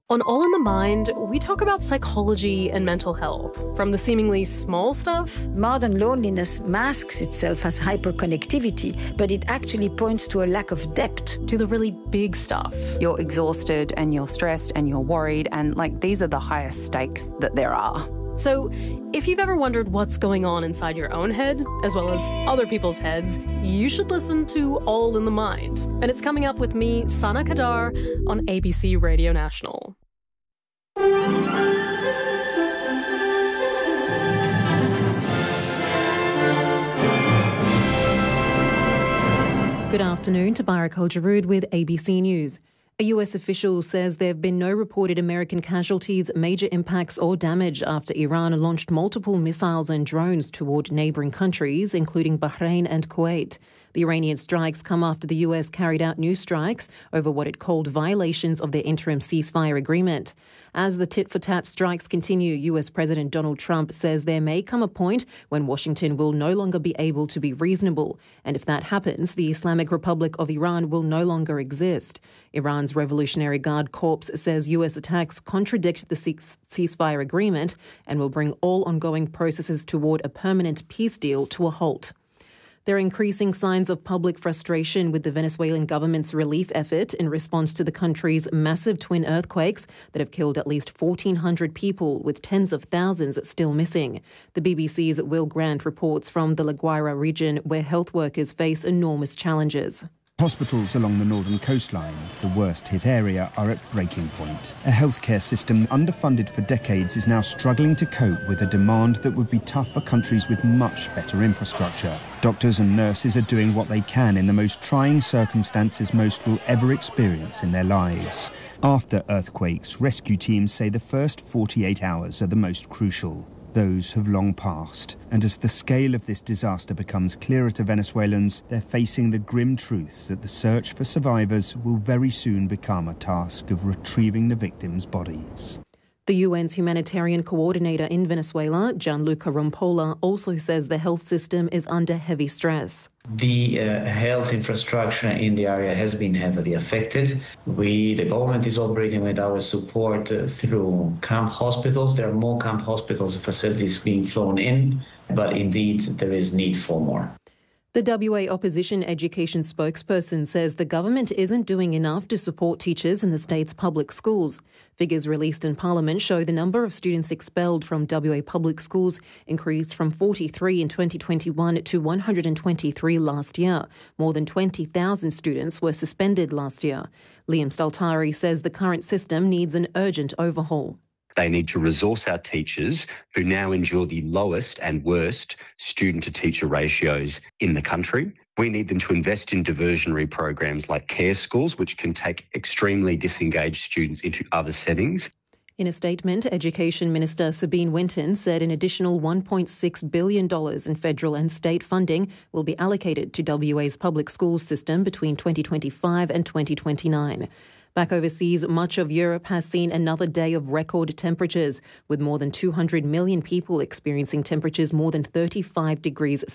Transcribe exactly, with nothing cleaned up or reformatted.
On All in the Mind, we talk about psychology and mental health, from the seemingly small stuff. Modern loneliness masks itself as hyperconnectivity, but it actually points to a lack of depth. To the really big stuff. You're exhausted and you're stressed and you're worried, and like these are the highest stakes that there are. So if you've ever wondered what's going on inside your own head, as well as other people's heads, you should listen to All in the Mind. And it's coming up with me, Sana Kadar, on A B C Radio National. Good afternoon, Tabarak Al-Jarood with A B C News. A U S official says there have been no reported American casualties, major impacts or damage after Iran launched multiple missiles and drones toward neighbouring countries, including Bahrain and Kuwait. The Iranian strikes come after the U S carried out new strikes over what it called violations of their interim ceasefire agreement. As the tit-for-tat strikes continue, U S President Donald Trump says there may come a point when Washington will no longer be able to be reasonable. And if that happens, the Islamic Republic of Iran will no longer exist. Iran's Revolutionary Guard Corps says U S attacks contradict the ceasefire agreement and will bring all ongoing processes toward a permanent peace deal to a halt. There are increasing signs of public frustration with the Venezuelan government's relief effort in response to the country's massive twin earthquakes that have killed at least fourteen hundred people, with tens of thousands still missing. The B B C's Will Grant reports from the La Guaira region, where health workers face enormous challenges. Hospitals along the northern coastline, the worst-hit area, are at breaking point. A healthcare system underfunded for decades is now struggling to cope with a demand that would be tough for countries with much better infrastructure. Doctors and nurses are doing what they can in the most trying circumstances most will ever experience in their lives. After earthquakes, rescue teams say the first forty-eight hours are the most crucial. Those have long passed, and as the scale of this disaster becomes clearer to Venezuelans, they're facing the grim truth that the search for survivors will very soon become a task of retrieving the victims' bodies. The U N's humanitarian coordinator in Venezuela, Gianluca Rompola, also says the health system is under heavy stress. The uh, health infrastructure in the area has been heavily affected. We, the government, is operating with our support uh, through camp hospitals. There are more camp hospitals and facilities being flown in, but indeed there is need for more. The W A opposition education spokesperson says the government isn't doing enough to support teachers in the state's public schools. Figures released in Parliament show the number of students expelled from W A public schools increased from forty-three in twenty twenty-one to one hundred twenty-three last year. More than twenty thousand students were suspended last year. Liam Staltari says the current system needs an urgent overhaul. They need to resource our teachers, who now endure the lowest and worst student-to-teacher ratios in the country. We need them to invest in diversionary programs like care schools, which can take extremely disengaged students into other settings. In a statement, Education Minister Sabine Winton said an additional one point six billion dollars in federal and state funding will be allocated to W A's public schools system between twenty twenty-five and twenty twenty-nine. Back overseas, much of Europe has seen another day of record temperatures, with more than two hundred million people experiencing temperatures more than thirty-five degrees